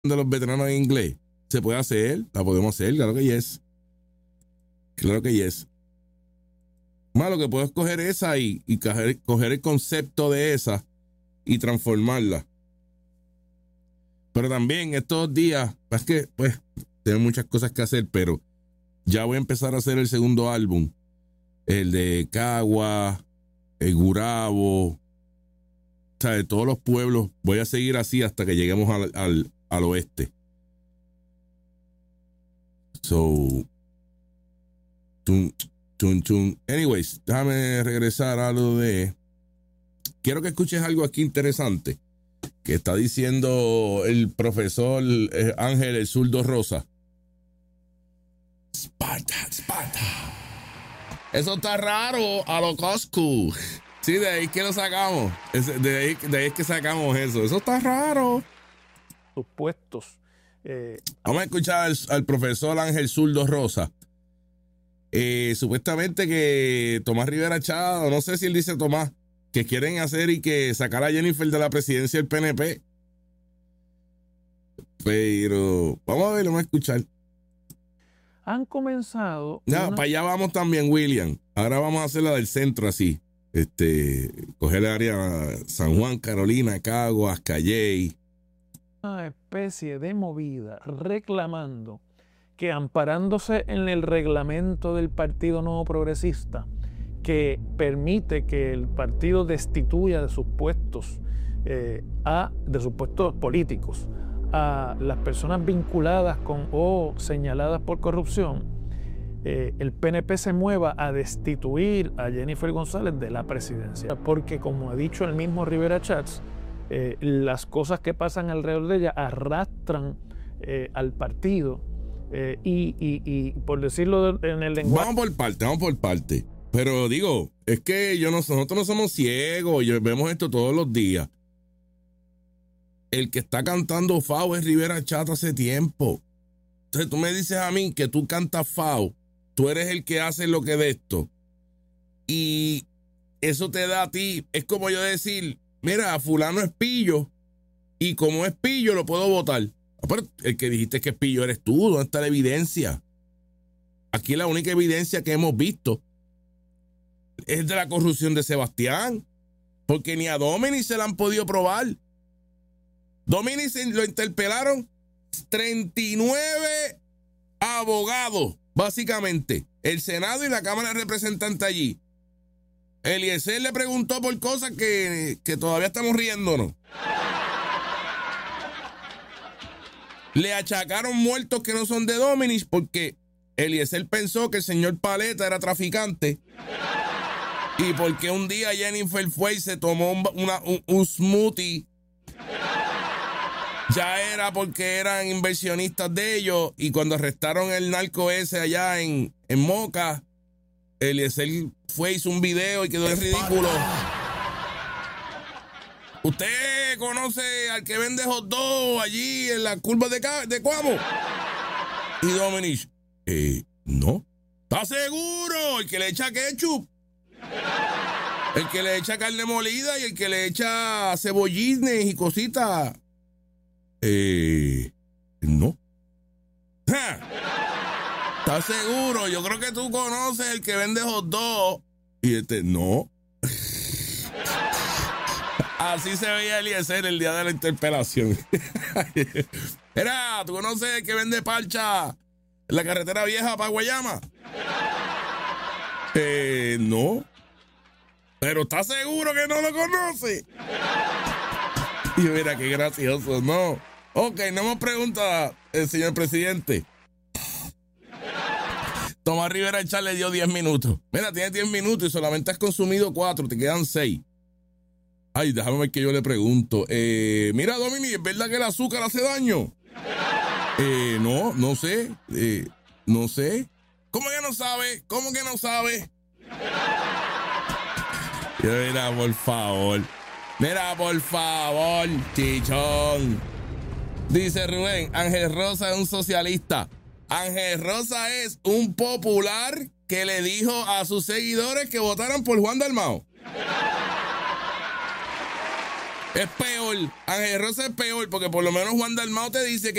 de los veteranos en inglés. Se puede hacer, la podemos hacer, claro que yes. Claro que yes. Más lo que puedo es coger esa y coger el concepto de esa y transformarla. Pero también estos días, es que pues tengo muchas cosas que hacer, pero ya voy a empezar a hacer el segundo álbum. El de Cagua, el Gurabo, o sea, de todos los pueblos. Voy a seguir así hasta que lleguemos al oeste. So, anyways, déjame regresar a lo de... Quiero que escuches algo aquí interesante que está diciendo el profesor Ángel el Zurdo Rosa. Sparta. Eso está raro a lo Coscu. Sí, de ahí que lo sacamos. De ahí es que sacamos eso. Eso está raro. Supuestos. Vamos a escuchar al profesor Ángel Zurdo Rosa. Supuestamente que Tomás Rivera Chá, no sé si él dice Tomás, que quieren hacer y que sacar a Jennifer de la presidencia del PNP. Pero vamos a ver, vamos a escuchar. Han comenzado... Para allá vamos también, William. Ahora vamos a hacer la del centro así. Coger el área San Juan, Carolina, Caguas, Calley. Una especie de movida reclamando que, amparándose en el reglamento del Partido Nuevo Progresista, que permite que el partido destituya de sus puestos políticos a las personas vinculadas con o señaladas por corrupción, el PNP se mueva a destituir a Jennifer González de la presidencia, porque, como ha dicho el mismo Rivera Chats, las cosas que pasan alrededor de ella arrastran al partido y por decirlo en el lenguaje... Vamos por parte. Pero digo, es que nosotros no somos ciegos, vemos esto todos los días. El que está cantando FAO es Rivera Chat hace tiempo. Entonces tú me dices a mí que tú cantas FAO, tú eres el que hace lo que de esto. Y eso te da a ti, es como yo decir, mira, fulano es pillo, y como es pillo lo puedo votar. Pero el que dijiste que es pillo eres tú, ¿dónde está la evidencia? Aquí la única evidencia que hemos visto es de la corrupción de Sebastián, porque ni a Domini se la han podido probar. Domini lo interpelaron 39 abogados, básicamente, el Senado y la Cámara de Representantes allí. Eliezer le preguntó por cosas que todavía estamos riéndonos. Le achacaron muertos que no son de Dominis porque Eliezer pensó que el señor Paleta era traficante. Y porque un día Jennifer fue y se tomó un smoothie. Ya era porque eran inversionistas de ellos. Y cuando arrestaron el narco ese allá en Moca, Eliezer fue, hizo un video y quedó en ridículo. ¿Usted conoce al que vende hot dog allí en la curva de Cuamo? Y Dominic, no. ¿Está seguro? El que le echa ketchup, el que le echa carne molida y el que le echa cebollines y cositas. No. ¡Ja! ¿Estás seguro? Yo creo que tú conoces el que vende hot dog. Y no. Así se veía Eliezer el día de la interpelación. Mira, ¿tú conoces el que vende parcha en la carretera vieja para Guayama? No. Pero ¿estás seguro que no lo conoce? Y mira, qué gracioso, ¿no? Ok, no me pregunta el señor presidente. Tomás Rivera Chá le dio 10 minutos. Mira, tienes 10 minutos y solamente has consumido 4, te quedan 6. Ay, déjame ver que yo le pregunto. Mira, Domini, ¿es verdad que el azúcar hace daño? No sé. No sé. ¿Cómo que no sabe? ¿Cómo que no sabe? Mira, por favor. Mira, por favor, chichón. Dice Rubén, Ángel Rosa es un socialista. Ángel Rosa es un popular que le dijo a sus seguidores que votaran por Juan Dalmau. Es peor. Ángel Rosa es peor, porque por lo menos Juan Dalmau te dice que